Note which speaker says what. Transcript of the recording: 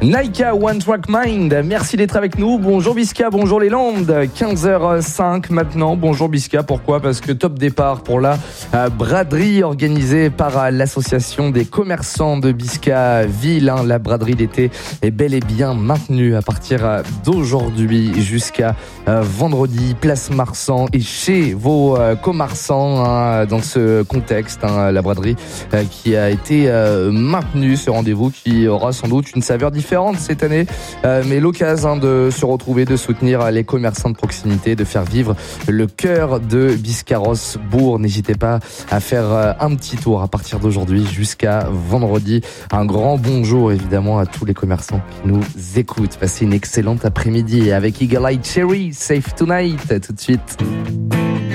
Speaker 1: Naika, One Track Mind, merci d'être avec nous. Bonjour Bisca, bonjour les Landes. 15h05 maintenant. Bonjour Bisca, pourquoi ? Parce que top départ pour la braderie organisée par l'association des commerçants de Biscaville. La braderie d'été est bel et bien maintenue à partir d'aujourd'hui jusqu'à vendredi, place Marsan et chez vos commerçants. Dans ce contexte, la braderie qui a été maintenue, ce rendez-vous qui aura sans doute une saveur différente cette année, mais l'occasion de se retrouver, de soutenir les commerçants de proximité, de faire vivre le cœur de Biscarrosse-Bourg. N'hésitez pas à faire un petit tour à partir d'aujourd'hui jusqu'à vendredi. Un grand bonjour évidemment à tous les commerçants qui nous écoutent. Passez une excellente après-midi avec Eagle Eye Cherry, Safe Tonight, tout de suite.